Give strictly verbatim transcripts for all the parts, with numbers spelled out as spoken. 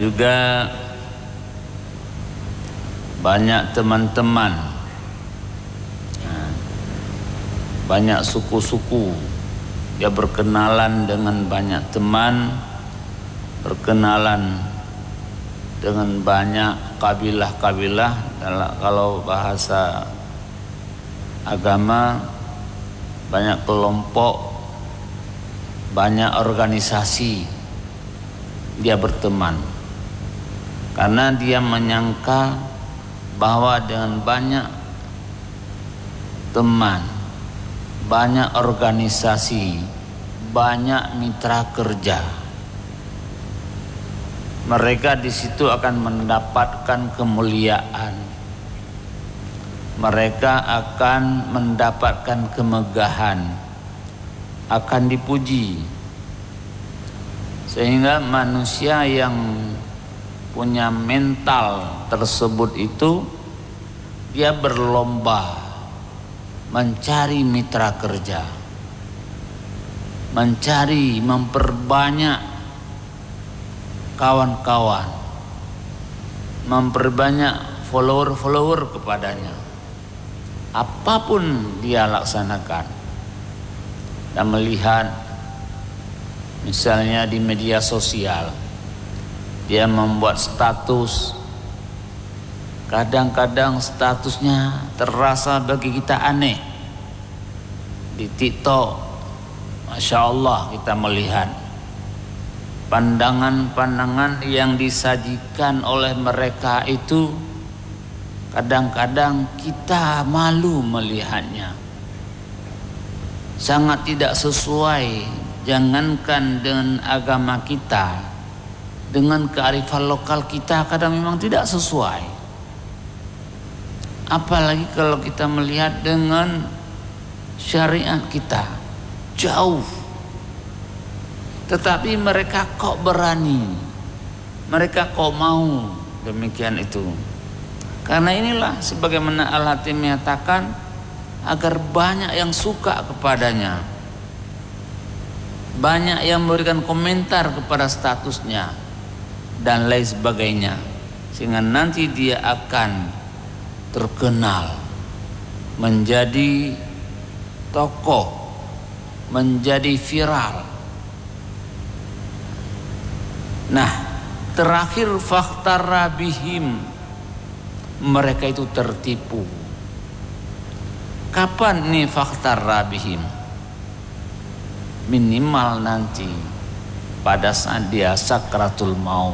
juga banyak teman-teman, banyak suku-suku. Dia berkenalan dengan banyak teman, berkenalan dengan banyak kabilah-kabilah. Kalau bahasa agama, banyak kelompok, banyak organisasi dia berteman, karena dia menyangka bahwa dengan banyak teman, banyak organisasi, banyak mitra kerja, mereka di situ akan mendapatkan kemuliaan, mereka akan mendapatkan kemegahan, akan dipuji. Sehingga manusia yang punya mental tersebut itu, dia berlomba mencari mitra kerja, mencari, memperbanyak kawan-kawan, memperbanyak follower-follower kepadanya. Apapun dia laksanakan. Dan melihat misalnya di media sosial, dia membuat status, kadang-kadang statusnya terasa bagi kita aneh. Di TikTok, Masya Allah, kita melihat pandangan-pandangan yang disajikan oleh mereka itu, kadang-kadang kita malu melihatnya. Sangat tidak sesuai, jangankan dengan agama kita, dengan kearifan lokal kita kadang memang tidak sesuai. Apalagi kalau kita melihat dengan syariat kita, jauh. Tetapi mereka kok berani, mereka kok mau demikian itu. Karena inilah sebagaimana Al-Hatim menyatakan, agar banyak yang suka kepadanya, banyak yang memberikan komentar kepada statusnya dan lain sebagainya, sehingga nanti dia akan terkenal, menjadi tokoh, menjadi viral. Nah, terakhir fakhtara bihim, mereka itu tertipu. Kapan nih fakhtara bihim? Minimal nanti pada saat dia sakratul maut.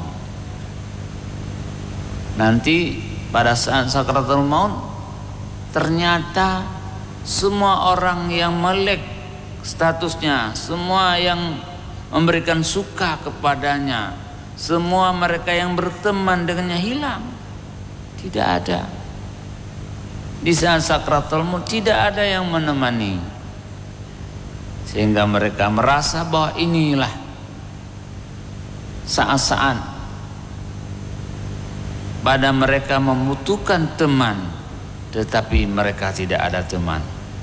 Nanti pada saat sakratul maut, ternyata semua orang yang melek statusnya, semua yang memberikan suka kepadanya, semua mereka yang berteman dengannya hilang. Tidak ada. Di saat sakratul maut tidak ada yang menemani. Sehingga mereka merasa bahwa inilah saat-saat pada mereka membutuhkan teman, tetapi mereka tidak ada teman.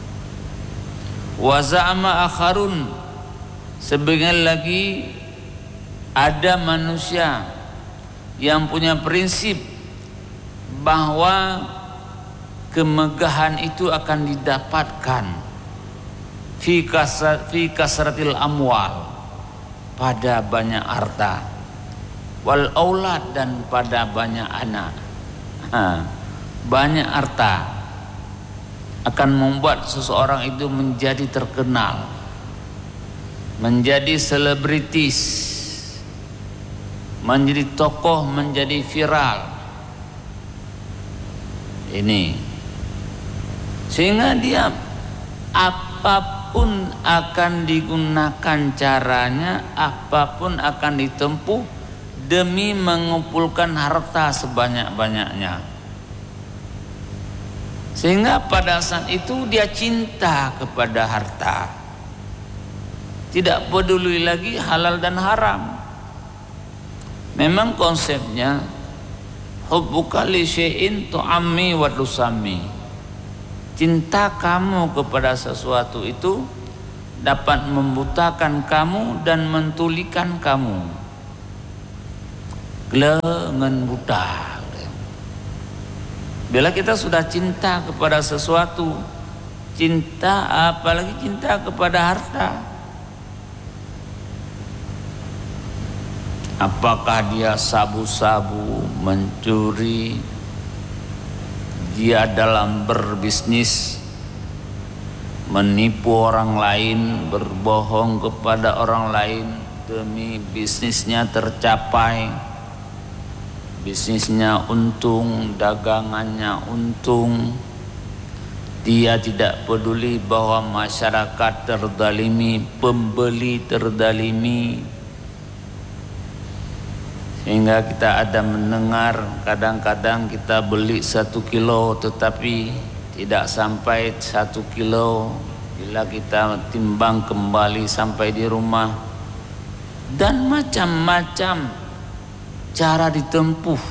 Wa za'ama akharun, sebagian lagi ada manusia yang punya prinsip bahwa kemegahan itu akan didapatkan fi kasar, fi kasratil amwal, pada banyak harta, wal aulad, dan pada banyak anak. Ha, banyak harta akan membuat seseorang itu menjadi terkenal, menjadi selebritis, menjadi tokoh, menjadi viral. Ini sehingga dia apapun akan digunakan caranya, apapun akan ditempuh demi mengumpulkan harta sebanyak-banyaknya. Sehingga pada saat itu dia cinta kepada harta, tidak peduli lagi halal dan haram. Memang konsepnya hubbuka li syai'in tu'ammi wa tusami. Cinta kamu kepada sesuatu itu dapat membutakan kamu dan mentulikan kamu. Gelengan buta. Bila kita sudah cinta kepada sesuatu, cinta apalagi cinta kepada harta, apakah dia sabu-sabu, mencuri, dia dalam berbisnis, menipu orang lain, berbohong kepada orang lain demi bisnisnya tercapai, bisnisnya untung, dagangannya untung. Dia tidak peduli bahwa masyarakat terdalimi, pembeli terdalimi. Sehingga kita ada mendengar kadang-kadang kita beli satu kilo tetapi tidak sampai satu kilo bila kita timbang kembali sampai di rumah. Dan macam-macam cara ditempuh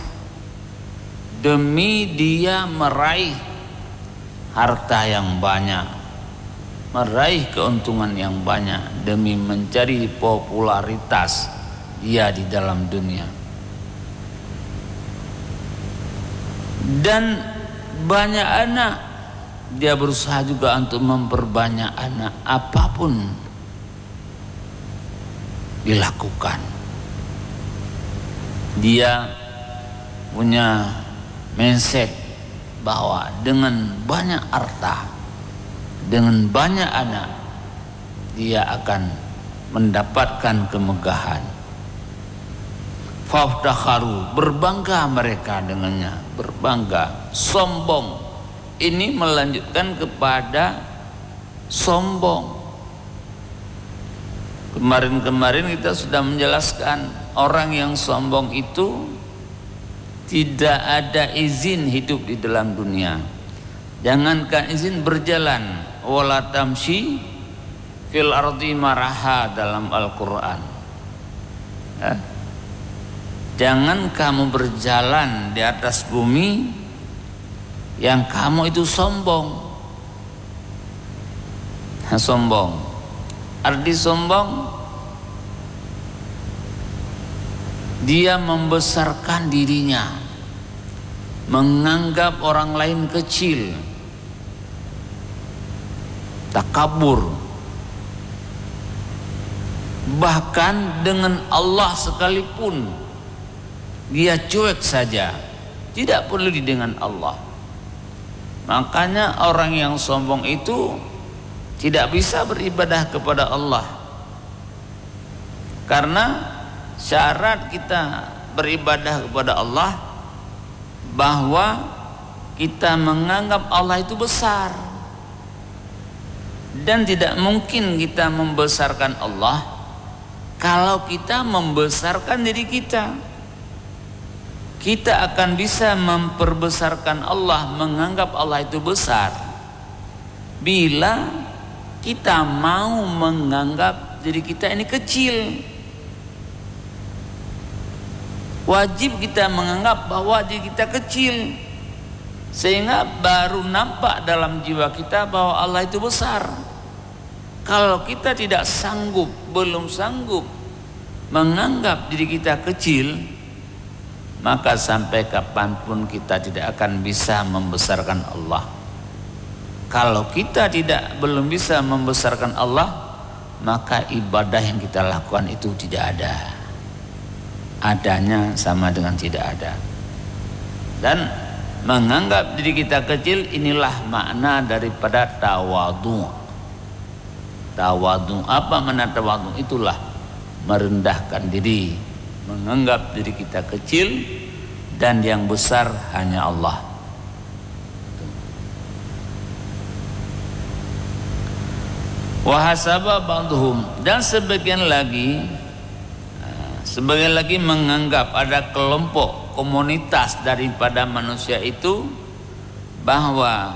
demi dia meraih harta yang banyak, meraih keuntungan yang banyak, demi mencari popularitas dia di dalam dunia. Dan banyak anak, dia berusaha juga untuk memperbanyak anak, apapun dilakukan. Dia punya mindset bahwa dengan banyak harta, dengan banyak anak, dia akan mendapatkan kemegahan. Faftakharu, berbangga mereka dengannya, berbangga, sombong. Ini melanjutkan kepada sombong. Kemarin-kemarin kita sudah menjelaskan, orang yang sombong itu tidak ada izin hidup di dalam dunia. Jangankan izin berjalan, wala tamshi fil ardi maraha dalam Al-Quran. Ya. Jangan kamu berjalan di atas bumi yang kamu itu sombong. Nah, sombong. Arti sombong, dia membesarkan dirinya, menganggap orang lain kecil, takabur. Bahkan dengan Allah sekalipun dia cuek saja, tidak peduli dengan Allah. Makanya orang yang sombong itu tidak bisa beribadah kepada Allah. Karena syarat kita beribadah kepada Allah bahwa kita menganggap Allah itu besar. Dan tidak mungkin kita membesarkan Allah kalau kita membesarkan diri kita. Kita akan bisa memperbesarkan Allah, menganggap Allah itu besar bila kita mau menganggap diri kita ini kecil. Wajib kita menganggap bahwa diri kita kecil, sehingga baru nampak dalam jiwa kita bahwa Allah itu besar. Kalau kita tidak sanggup, belum sanggup menganggap diri kita kecil, maka sampai kapanpun kita tidak akan bisa membesarkan Allah. Kalau kita tidak belum bisa membesarkan Allah, maka ibadah yang kita lakukan itu tidak ada. Adanya sama dengan tidak ada. Dan menganggap diri kita kecil, inilah makna daripada tawadhu. Tawadhu, apa makna tawadhu? Itulah merendahkan diri, menganggap diri kita kecil dan yang besar hanya Allah. Wahasaba ba'dhum, dan sebagian lagi sebagian lagi menganggap ada kelompok komunitas daripada manusia itu bahwa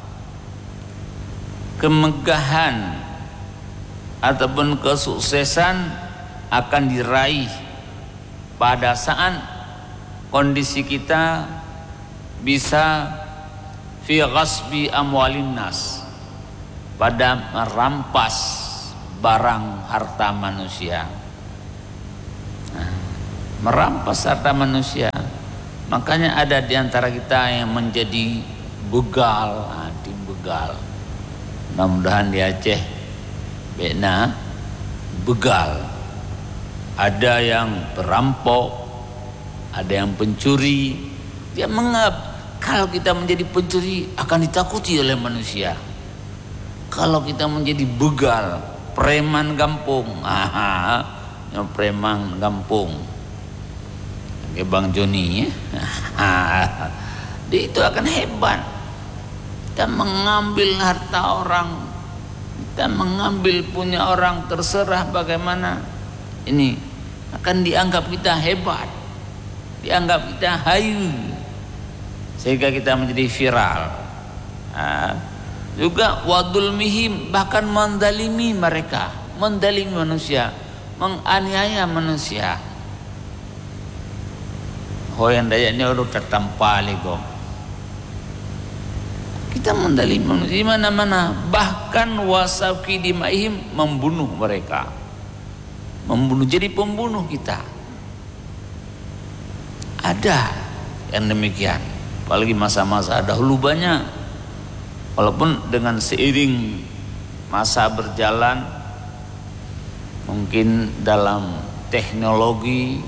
kemegahan ataupun kesuksesan akan diraih pada saat kondisi kita bisa fi ghasbi amwalin nas, pada merampas barang harta manusia. Nah, merampas harta manusia. Makanya ada di antara kita yang menjadi begal, nah, tim begal. Mudah-mudahan di Aceh bena begal. Ada yang perampok, ada yang pencuri. Dia menganggap kalau kita menjadi pencuri akan ditakuti oleh manusia. Kalau kita menjadi begal, preman kampung, aha, preman kampung, kayak Bang Joni, ya, dia itu akan hebat. Kita mengambil harta orang, kita mengambil punya orang, terserah bagaimana. Ini akan dianggap kita hebat, dianggap kita hayu, sehingga kita menjadi viral. Nah, juga wadul mihim, bahkan mendalimi mereka, mendalimi manusia, menganiaya manusia. Hoyan dayanya udah tertampali kok. Kita mendalimi manusia di mana-mana, bahkan wasauki dimaihim, membunuh mereka, membunuh, jadi pembunuh kita. Ada yang demikian, apalagi masa-masa dahulu banyak. Walaupun dengan seiring masa berjalan, mungkin dalam teknologi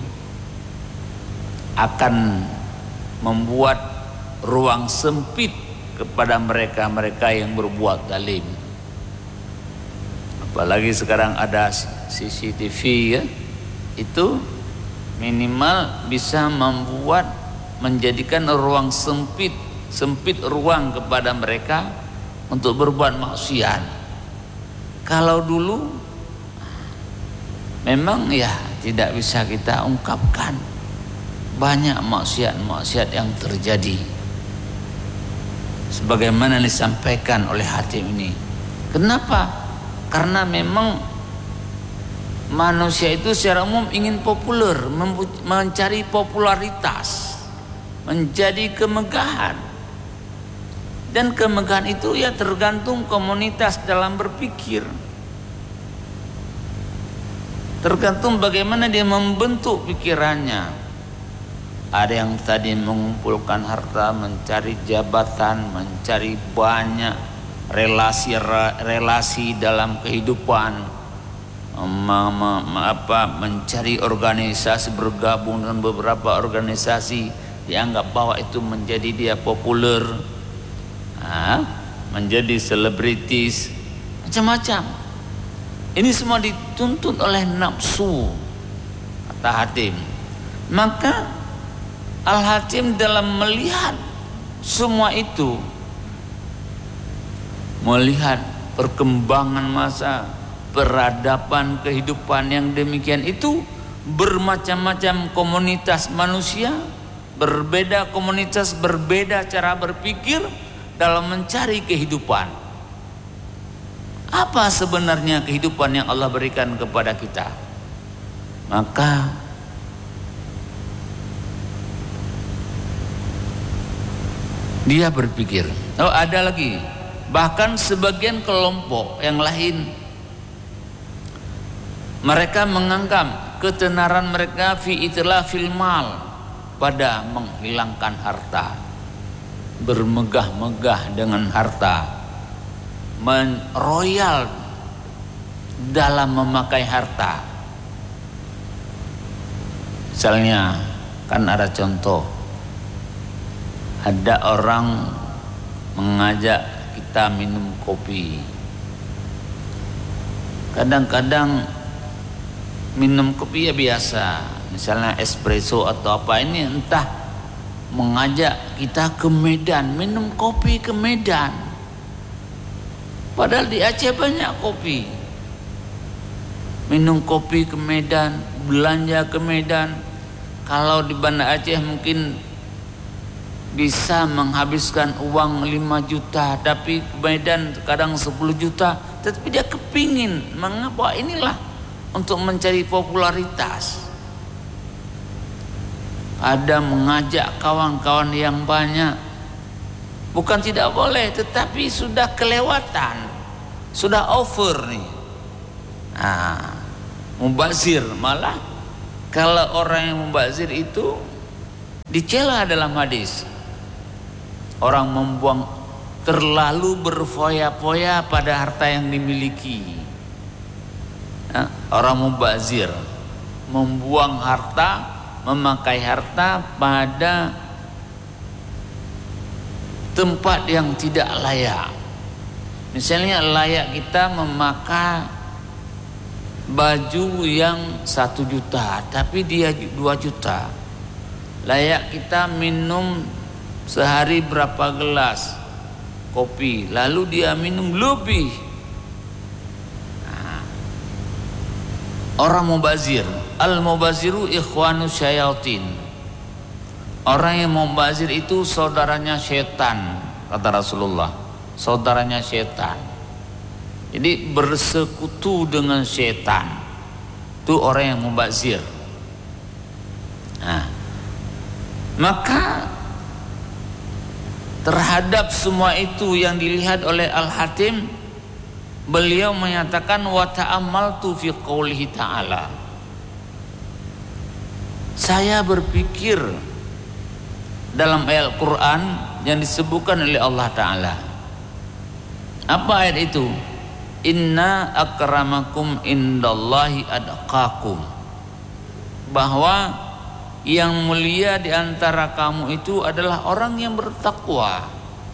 akan membuat ruang sempit kepada mereka-mereka yang berbuat zalim. Apalagi sekarang ada C C T V, ya, itu minimal bisa membuat, menjadikan ruang sempit sempit ruang kepada mereka untuk berbuat maksiat. Kalau dulu memang ya tidak bisa kita ungkapkan, banyak maksiat-maksiat yang terjadi sebagaimana disampaikan oleh Hatim ini. Kenapa? Karena memang manusia itu secara umum ingin populer, mencari popularitas, menjadi kemegahan. Dan kemegahan itu ya tergantung komunitas dalam berpikir, tergantung bagaimana dia membentuk pikirannya. Ada yang tadi mengumpulkan harta, mencari jabatan, mencari banyak relasi-relasi dalam kehidupan, apa, mencari organisasi, bergabung dengan beberapa organisasi, dianggap bahwa itu menjadi dia populer. Nah, menjadi selebritis, macam-macam. Ini semua dituntut oleh nafsu, kata Hatim. Maka Al-Hatim dalam melihat semua itu, melihat perkembangan masa, peradaban kehidupan yang demikian itu, bermacam-macam komunitas manusia, berbeda komunitas, berbeda cara berpikir dalam mencari kehidupan. Apa sebenarnya kehidupan yang Allah berikan kepada kita? Maka dia berpikir, oh ada lagi, bahkan sebagian kelompok yang lain, mereka menganggap ketenaran mereka fi itlafil mal, pada menghilangkan harta, bermegah-megah dengan harta, meroyal dalam memakai harta. Misalnya kan ada contoh, ada orang mengajak kita minum kopi. Kadang-kadang minum kopi ya biasa, misalnya espresso atau apa, ini entah mengajak kita ke Medan, minum kopi ke Medan. Padahal di Aceh banyak kopi. Minum kopi ke Medan, belanja ke Medan. Kalau di Banda Aceh mungkin bisa menghabiskan uang lima juta, tapi ke Medan kadang sepuluh juta. Tetapi dia kepingin, mengapa? Inilah untuk mencari popularitas. Ada mengajak kawan-kawan yang banyak, bukan tidak boleh, tetapi sudah kelewatan, sudah over nih. Nah, mubazir, malah Kalau orang yang membazir itu dicela dalam hadis, orang membuang terlalu berfoya-foya pada harta yang dimiliki. Nah, orang mubazir membuang harta, memakai harta pada tempat yang tidak layak. Misalnya layak kita memakai baju yang satu juta, tapi dia dua juta. Layak kita minum sehari berapa gelas kopi, lalu dia minum lebih. Orang mubazir, al-mubaziru ikhwanu syayatin. Orang yang mubazir itu saudaranya setan, kata Rasulullah. Saudaranya setan. Jadi bersekutu dengan setan. Itu orang yang mubazir. Nah, maka terhadap semua itu yang dilihat oleh Al-Hatim, beliau menyatakan wa ta'ammaltu fi qoulihi ta'ala. Saya berpikir dalam ayat Al-Quran yang disebutkan oleh Allah Ta'ala. Apa ayat itu? Inna akramakum indallahi adqakum. Bahwa yang mulia di antara kamu itu adalah orang yang bertakwa.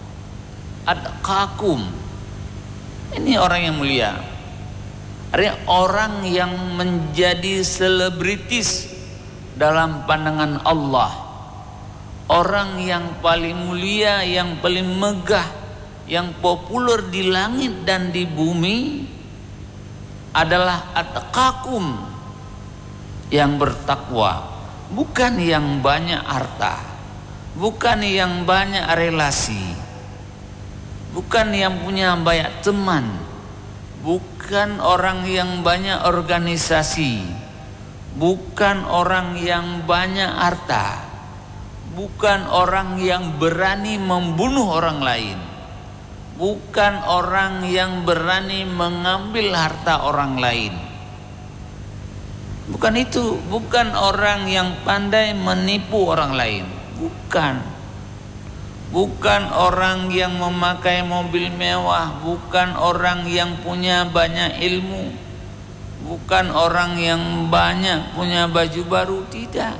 Adqakum. Ini orang yang mulia. Artinya orang yang menjadi selebritis dalam pandangan Allah. Orang yang paling mulia, yang paling megah, yang populer di langit dan di bumi adalah atqakum, yang bertakwa. Bukan yang banyak harta, bukan yang banyak relasi, bukan yang punya banyak teman, bukan orang yang banyak organisasi, bukan orang yang banyak harta, bukan orang yang berani membunuh orang lain, bukan orang yang berani mengambil harta orang lain. Bukan itu, bukan orang yang pandai menipu orang lain, bukan. Bukan orang yang memakai mobil mewah, bukan orang yang punya banyak ilmu, bukan orang yang banyak punya baju baru, tidak.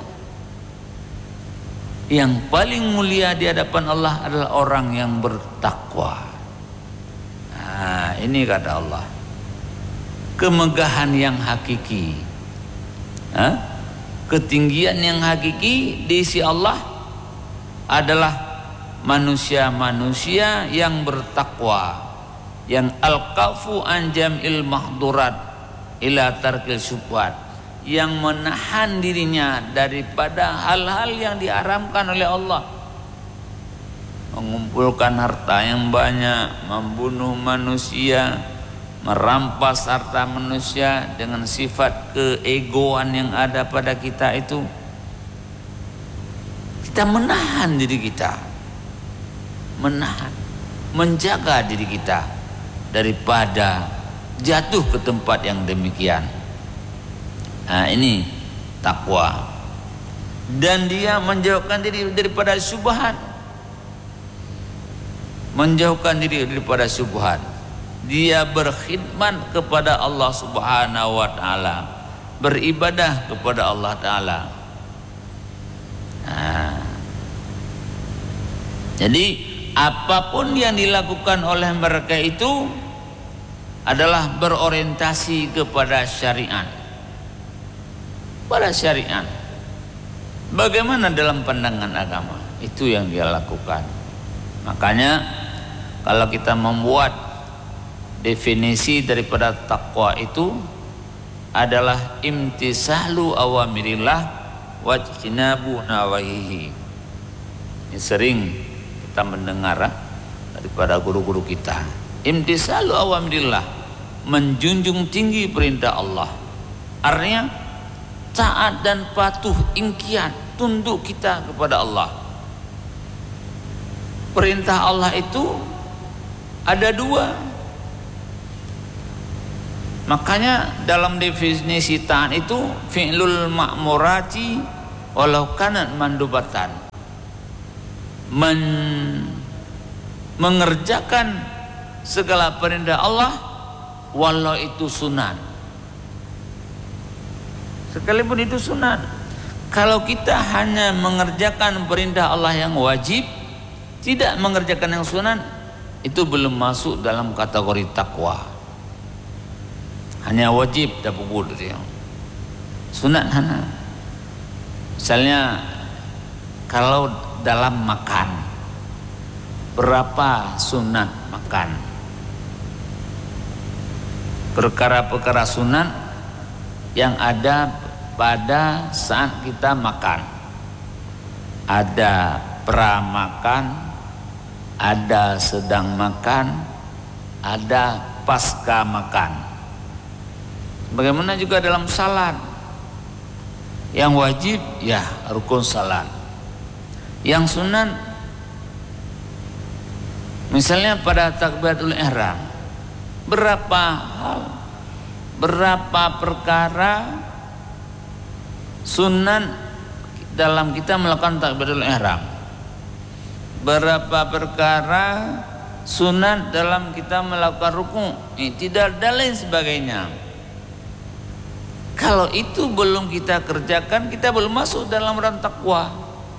Yang paling mulia di hadapan Allah adalah orang yang bertakwa. Nah, ini kata Allah, kemegahan yang hakiki, Hah? ketinggian yang hakiki di sisi Allah adalah manusia-manusia yang bertakwa, yang al-kafu an jam'il mahdurat ila tarkil syubhat, yang menahan dirinya daripada hal-hal yang diharamkan oleh Allah. Mengumpulkan harta yang banyak, membunuh manusia, merampas harta manusia dengan sifat keegoan yang ada pada kita itu. Kita menahan diri kita, menahan, menjaga diri kita daripada jatuh ke tempat yang demikian. Nah, ini takwa. Dan dia menjauhkan diri daripada syubhat. Menjauhkan diri daripada syubhat. Dia berkhidmat kepada Allah Subhanahu wa taala, beribadah kepada Allah taala. Nah, jadi apapun yang dilakukan oleh mereka itu adalah berorientasi kepada syariat. Pada syariat. Bagaimana dalam pandangan agama? Itu yang dia lakukan. Makanya kalau kita membuat definisi daripada takwa itu adalah imtisalu awamirillah wajtinabu nawahihi. Ini sering kita mendengar daripada guru-guru kita. Imtisalu awamirillah, menjunjung tinggi perintah Allah. Artinya taat dan patuh, ingkiat, tunduk kita kepada Allah. Perintah Allah itu ada dua. Makanya dalam definisi taat itu fi'lul ma'murati walau kanat mandubatan, Men, mengerjakan segala perintah Allah walau itu sunat, sekalipun itu sunat. Kalau kita hanya mengerjakan perintah Allah yang wajib, tidak mengerjakan yang sunat, itu belum masuk dalam kategori takwa. Hanya wajib dah pupul dia. Sunat hana. Misalnya kalau dalam makan, berapa sunat makan? Perkara-perkara sunat yang ada pada saat kita makan. Ada pra makan, ada sedang makan, ada pasca makan. Bagaimana juga dalam salat. Yang wajib ya rukun salat. Yang sunat misalnya pada takbiratul ihram, berapa hal, berapa perkara sunat dalam kita melakukan takbiratul ihram, berapa perkara sunat dalam kita melakukan ruku, i'tidal dan lain sebagainya. Kalau itu belum kita kerjakan, kita belum masuk dalam orang takwa,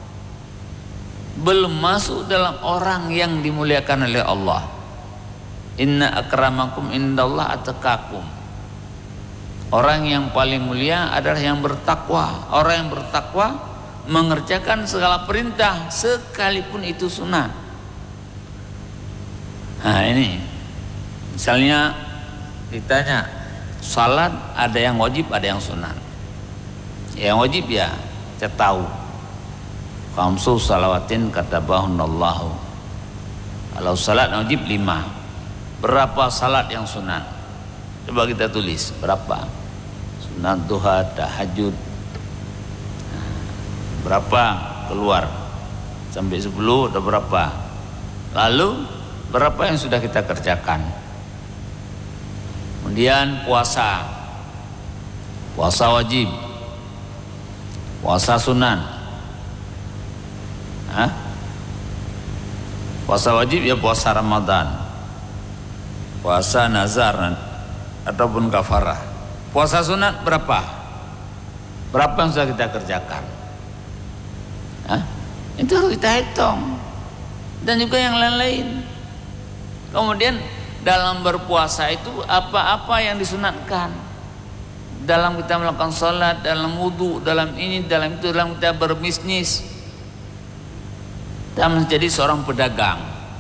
belum masuk dalam orang yang dimuliakan oleh Allah. Inna akramakum indallah atqakum. Orang yang paling mulia adalah yang bertakwa. Orang yang bertakwa mengerjakan segala perintah sekalipun itu sunnah. Nah ini misalnya ditanya, salat ada yang wajib, ada yang sunat. Yang wajib ya kita tahu, khamsu salawatin katabahunallahu. Kalau salat wajib lima, berapa salat yang sunat? Coba kita tulis berapa. Sunat duha, tahajud, berapa keluar sampai sepuluh, ada berapa? Lalu berapa yang sudah kita kerjakan? Kemudian puasa, puasa wajib, puasa sunat. Hah? Puasa wajib ya puasa Ramadan, puasa nazar ataupun kafarah. Puasa sunat berapa? Berapa yang sudah kita kerjakan? Hah? Itu harus kita hitung. Dan juga yang lain-lain. Kemudian dalam berpuasa itu apa-apa yang disunatkan, dalam kita melakukan salat, dalam wudu, dalam ini, dalam itu, dalam kita berbisnis, kita menjadi seorang pedagang.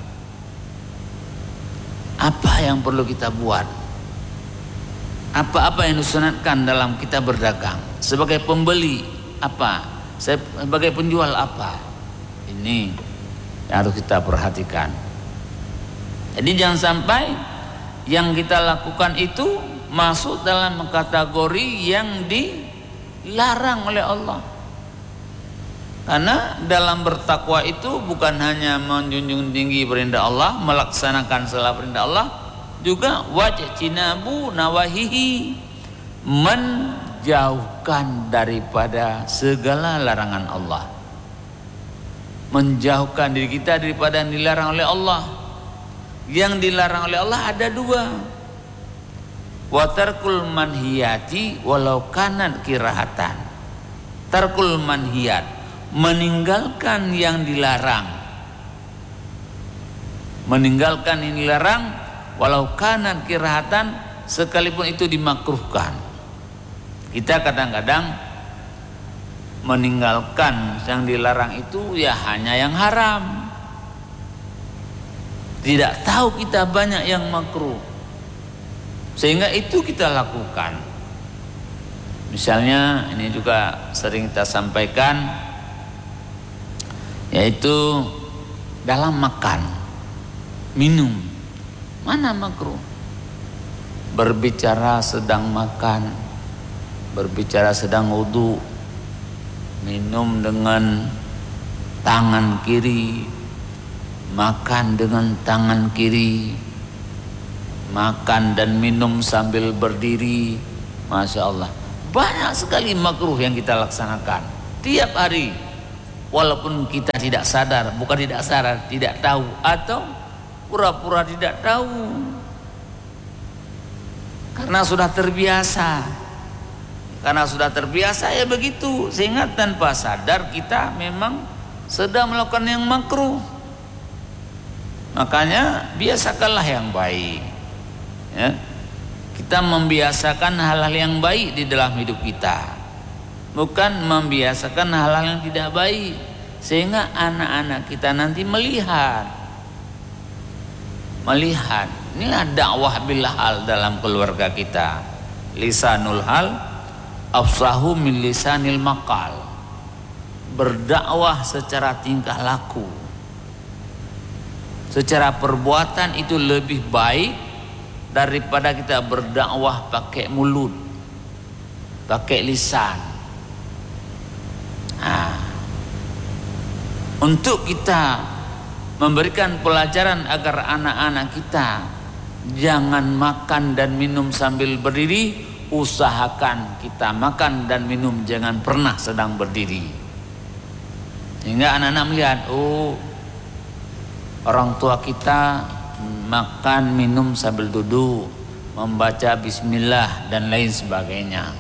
Apa yang perlu kita buat? Apa-apa yang disunatkan dalam kita berdagang? Sebagai pembeli apa? Sebagai penjual apa? Ini yang harus kita perhatikan. Jadi jangan sampai yang kita lakukan itu masuk dalam kategori yang dilarang oleh Allah. Karena dalam bertakwa itu bukan hanya menjunjung tinggi perintah Allah, melaksanakan segala perintah Allah, juga wajtinabu nawahihi, menjauhkan daripada segala larangan Allah, menjauhkan diri kita daripada yang dilarang oleh Allah. Yang dilarang oleh Allah ada dua, wa tarkul manhiyati walau kanat kirahatan. Tarkul manhiyat, meninggalkan yang dilarang, meninggalkan yang dilarang walau kanat kirahatan, sekalipun itu dimakruhkan. Kita kadang-kadang meninggalkan yang dilarang itu ya hanya yang haram, tidak tahu kita banyak yang makruh, sehingga itu kita lakukan. Misalnya ini juga sering kita sampaikan, yaitu dalam makan, minum, mana makruh? Berbicara sedang makan, berbicara sedang wudu, minum dengan tangan kiri, makan dengan tangan kiri, makan dan minum sambil berdiri, Masya Allah. Banyak sekali makruh yang kita laksanakan tiap hari, walaupun kita tidak sadar, bukan tidak sadar, tidak tahu, atau pura-pura tidak tahu, karena sudah terbiasa. Karena sudah terbiasa ya begitu, sehingga tanpa sadar kita memang sedang melakukan yang makruh. Makanya biasakanlah yang baik, ya. Kita membiasakan hal-hal yang baik di dalam hidup kita, bukan membiasakan hal-hal yang tidak baik, sehingga anak-anak kita nanti melihat melihat inilah dakwah bil hal dalam keluarga kita. Lisanul hal afsahu min lisanil maqal. Berdakwah secara tingkah laku, secara perbuatan itu lebih baik daripada kita berdakwah pakai mulut, pakai lisan. Nah, untuk kita memberikan pelajaran agar anak-anak kita jangan makan dan minum sambil berdiri, usahakan kita makan dan minum jangan pernah sedang berdiri, sehingga anak-anak melihat, oh, orang tua kita makan minum sambil duduk, membaca bismillah dan lain sebagainya.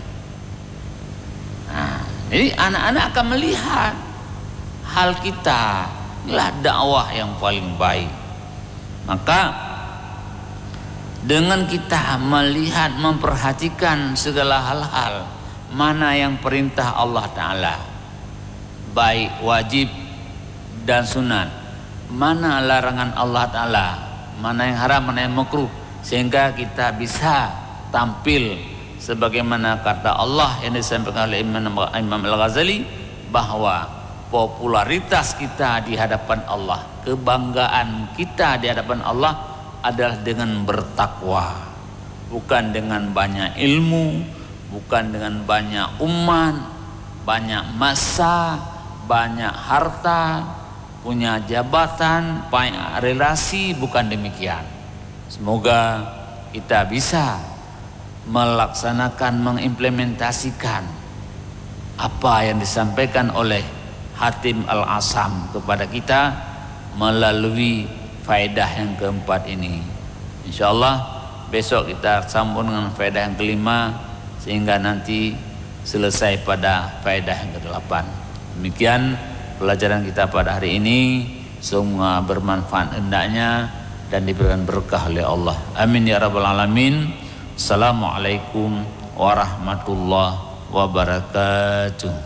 Nah, jadi anak-anak akan melihat hal kita, inilah dakwah yang paling baik. Maka dengan kita melihat, memperhatikan segala hal-hal, mana yang perintah Allah Ta'ala, baik wajib dan sunat, mana larangan Allah Ta'ala, mana yang haram, mana yang makruh, sehingga kita bisa tampil sebagaimana kata Allah yang disampaikan oleh Imam Al-Ghazali, bahwa popularitas kita di hadapan Allah, kebanggaan kita di hadapan Allah adalah dengan bertakwa, bukan dengan banyak ilmu, bukan dengan banyak umat, banyak masa, banyak harta, punya jabatan, banyak relasi, bukan demikian. Semoga kita bisa melaksanakan, mengimplementasikan apa yang disampaikan oleh Hatim Al-Asam kepada kita melalui faedah yang keempat ini. Insyaallah besok kita sambung dengan faedah yang kelima, sehingga nanti selesai pada faedah yang kedelapan. Demikian pelajaran kita pada hari ini, semua bermanfaat hendaknya dan diberikan berkah oleh Allah. Amin ya rabbal alamin. Assalamualaikum warahmatullahi wabarakatuh.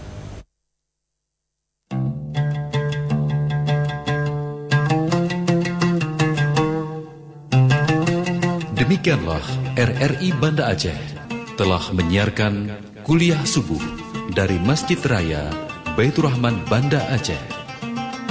Demikianlah R R I Banda Aceh telah menyiarkan kuliah subuh dari Masjid Raya Baitur Rahman Banda Aceh.